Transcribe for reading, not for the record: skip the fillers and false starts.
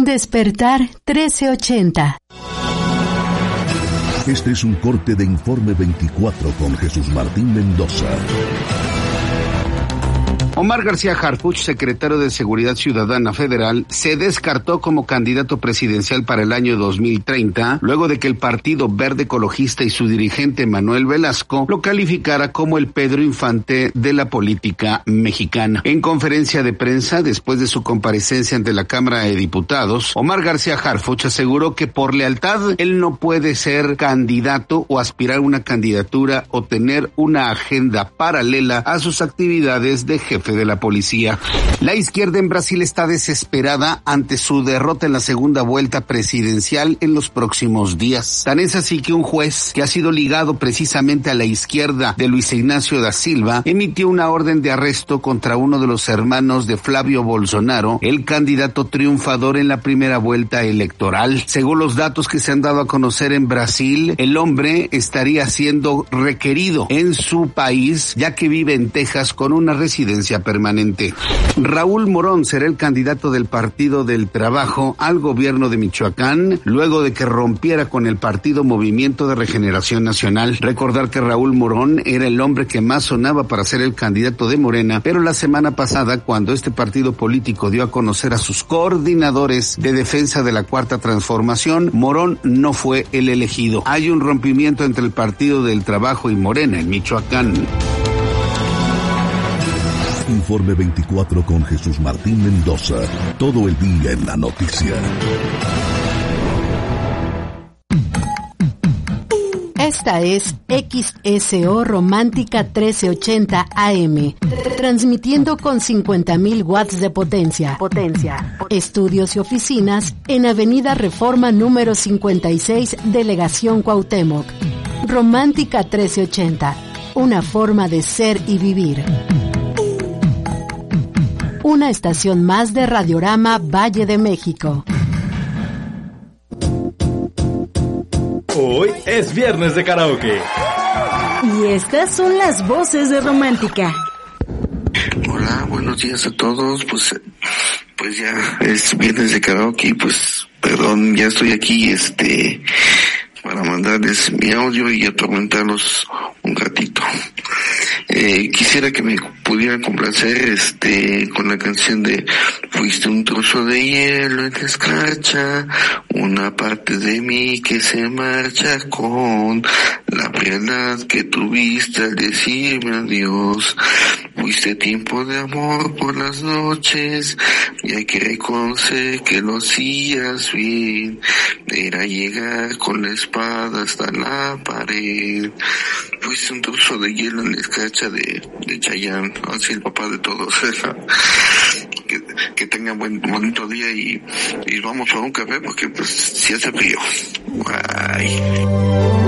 Despertar 1380. Este es un corte de Informe 24 con Jesús Martín Mendoza. Omar García Harfuch, secretario de Seguridad Ciudadana Federal, se descartó como candidato presidencial para el año 2030, luego de que el Partido Verde Ecologista y su dirigente Manuel Velasco lo calificara como el Pedro Infante de la política mexicana. En conferencia de prensa, después de su comparecencia ante la Cámara de Diputados, Omar García Harfuch aseguró que por lealtad él no puede ser candidato o aspirar a una candidatura o tener una agenda paralela a sus actividades de jefe de la policía. La izquierda en Brasil está desesperada ante su derrota en la segunda vuelta presidencial en los próximos días. Tan es así que un juez que ha sido ligado precisamente a la izquierda de Luis Ignacio da Silva emitió una orden de arresto contra uno de los hermanos de Flavio Bolsonaro, el candidato triunfador en la primera vuelta electoral. Según los datos que se han dado a conocer en Brasil, el hombre estaría siendo requerido en su país, ya que vive en Texas con una residencia permanente. Raúl Morón será el candidato del Partido del Trabajo al gobierno de Michoacán, luego de que rompiera con el partido Movimiento de Regeneración Nacional. Recordar que Raúl Morón era el hombre que más sonaba para ser el candidato de Morena, pero la semana pasada, cuando este partido político dio a conocer a sus coordinadores de defensa de la Cuarta Transformación, Morón no fue el elegido. Hay un rompimiento entre el Partido del Trabajo y Morena en Michoacán. Informe 24 con Jesús Martín Mendoza. Todo el día en la noticia. Esta es XSO Romántica 1380 AM, transmitiendo con 50.000 watts de potencia. Estudios y oficinas en Avenida Reforma número 56, Delegación Cuauhtémoc. Romántica 1380, una forma de ser y vivir. Una estación más de Radiorama Valle de México. Hoy es viernes de karaoke. Y estas son las voces de Romántica. Hola, buenos días a todos. Pues ya es viernes de karaoke. Pues perdón, ya estoy aquí para mandarles mi audio y atormentarlos un ratito. Quisiera que me pudieran complacer con la canción de Fuiste un trozo de hielo en la escarcha, una parte de mí que se marcha con la piedad que tuviste al decirme adiós. Fuiste tiempo de amor por las noches y hay que reconocer que lo hacías bien. Era llegar con la espada hasta la pared. Fuiste un trozo de hielo en la escarcha de Chayanne, así el papá de todos. Que tengan bonito día y vamos a un café porque pues si hace frío. Bye.